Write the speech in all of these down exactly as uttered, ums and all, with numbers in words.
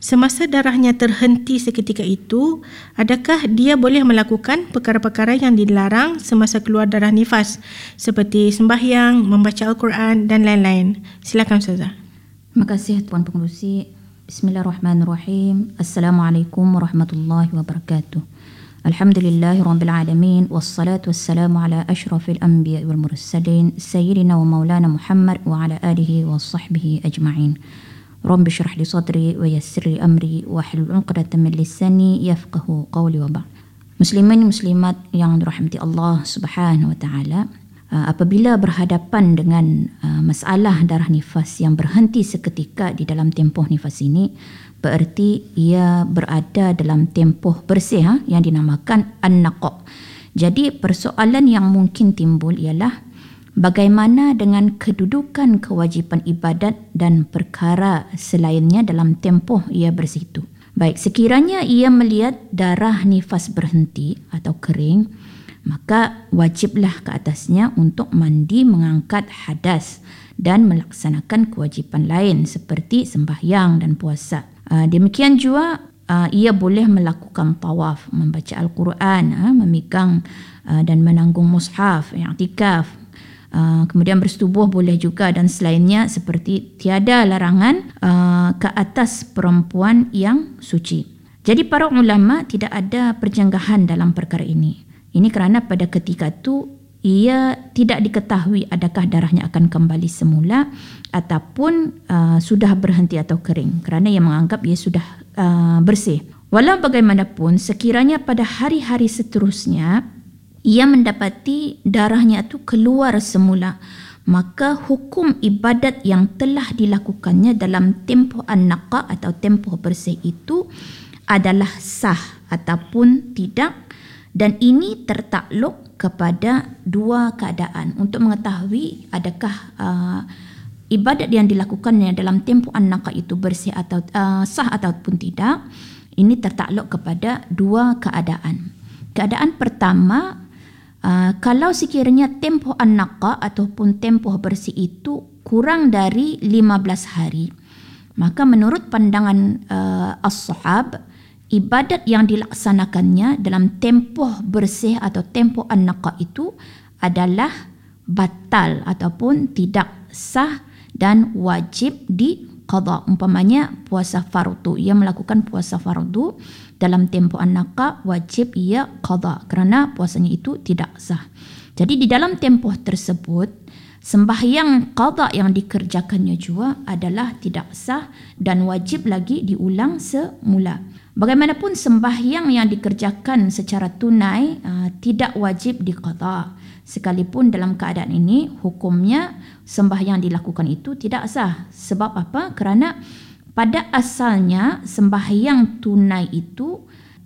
Semasa darahnya terhenti seketika itu, adakah dia boleh melakukan perkara-perkara yang dilarang semasa keluar darah nifas seperti sembahyang, membaca Al-Quran dan lain-lain? Silakan Ustazah. Terima kasih Tuan Pengerusi. Bismillahirrahmanirrahim. Assalamualaikum warahmatullahi wabarakatuh. Alhamdulillahirabbil alamin wassalatu wassalamu ala asyrafil anbiya'i wal mursalin sayyidina wa maulana Muhammad wa ala alihi wa sahbihi ajma'in. Rabbi shrah li sadri wa yassir li amri wa hlul 'uqdatam min lisani yafqahu qawli wa ba'd. Muslimin muslimat yang dirahmati Allah Subhanahu wa taala, apabila berhadapan dengan masalah darah nifas yang berhenti seketika di dalam tempoh nifas ini, bererti ia berada dalam tempoh bersih ha, yang dinamakan an-naqa. Jadi persoalan yang mungkin timbul ialah bagaimana dengan kedudukan kewajipan ibadat dan perkara selainnya dalam tempoh ia bersih itu. Baik, sekiranya ia melihat darah nifas berhenti atau kering, maka wajiblah ke atasnya untuk mandi, mengangkat hadas dan melaksanakan kewajipan lain seperti sembahyang dan puasa. Uh, demikian juga uh, ia boleh melakukan tawaf, membaca Al-Quran, uh, memegang uh, dan menanggung mushaf, i'tikaf, uh, kemudian bersetubuh boleh juga dan selainnya, seperti tiada larangan uh, ke atas perempuan yang suci. Jadi para ulama tidak ada perjanggahan dalam perkara ini. Ini kerana pada ketika itu ia tidak diketahui adakah darahnya akan kembali semula ataupun uh, sudah berhenti atau kering, kerana ia menganggap ia sudah uh, bersih. Walau bagaimanapun, sekiranya pada hari-hari seterusnya ia mendapati darahnya itu keluar semula, maka hukum ibadat yang telah dilakukannya dalam tempoh an-naqa atau tempoh bersih itu adalah sah ataupun tidak. Dan ini tertakluk kepada dua keadaan untuk mengetahui adakah uh, ibadat yang dilakukannya dalam tempoh an-naqa itu bersih atau uh, sah ataupun tidak. Ini tertakluk kepada dua keadaan. Keadaan pertama, uh, kalau sekiranya tempoh an-naqa ataupun tempoh bersih itu kurang dari lima belas hari, maka menurut pandangan uh, as-sahab, ibadat yang dilaksanakannya dalam tempoh bersih atau tempoh an-naqa itu adalah batal ataupun tidak sah dan wajib diqadha. Umpamanya puasa fardu, ia melakukan puasa fardu dalam tempoh an-naqa, wajib ia qadha kerana puasanya itu tidak sah. Jadi di dalam tempoh tersebut, sembahyang qadha yang dikerjakannya juga adalah tidak sah dan wajib lagi diulang semula. Bagaimanapun sembahyang yang dikerjakan secara tunai uh, tidak wajib diqadha. Sekalipun dalam keadaan ini hukumnya sembahyang dilakukan itu tidak sah. Sebab apa? Kerana pada asalnya sembahyang tunai itu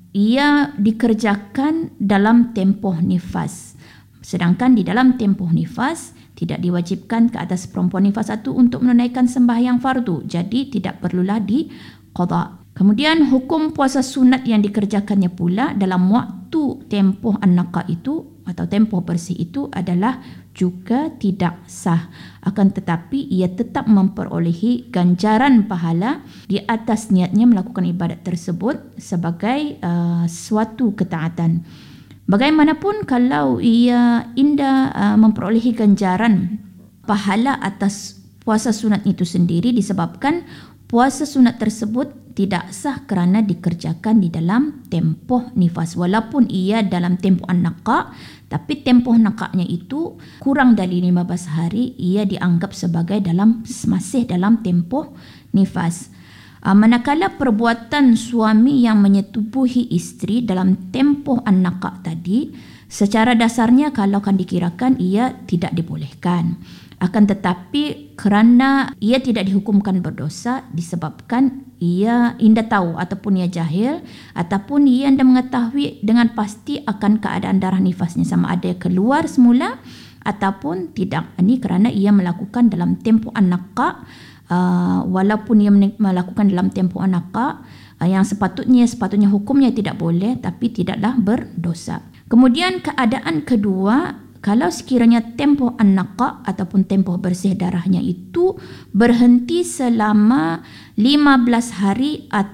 ia dikerjakan dalam tempoh nifas. Sedangkan di dalam tempoh nifas tidak diwajibkan ke atas perempuan nifas itu untuk menunaikan sembahyang fardu. Jadi tidak perlulah diqadha. Kemudian hukum puasa sunat yang dikerjakannya pula dalam waktu tempoh an-naqa itu atau tempoh bersih itu adalah juga tidak sah. Akan tetapi ia tetap memperolehi ganjaran pahala di atas niatnya melakukan ibadat tersebut sebagai uh, suatu ketaatan. Bagaimanapun kalau ia indah uh, memperolehi ganjaran pahala atas puasa sunat itu sendiri disebabkan puasa sunat tersebut tidak sah kerana dikerjakan di dalam tempoh nifas. Walaupun ia dalam tempoh an-naqa, tapi tempoh naqanya itu kurang dari lima belas hari, ia dianggap sebagai dalam masih dalam tempoh nifas. Manakala perbuatan suami yang menyetubuhi isteri dalam tempoh an-naqa tadi, secara dasarnya kalau akan dikirakan ia tidak dibolehkan. Akan tetapi kerana ia tidak dihukumkan berdosa disebabkan ia indah tahu ataupun ia jahil ataupun ia anda mengetahui dengan pasti akan keadaan darah nifasnya sama ada keluar semula ataupun tidak. Ini kerana ia melakukan dalam tempoh an-naqa, uh, walaupun ia melakukan dalam tempoh an-naqa uh, yang sepatutnya sepatutnya hukumnya tidak boleh tapi tidaklah berdosa. Kemudian keadaan kedua, kalau sekiranya tempoh an-naqa ataupun tempoh bersih darahnya itu berhenti selama lima belas hari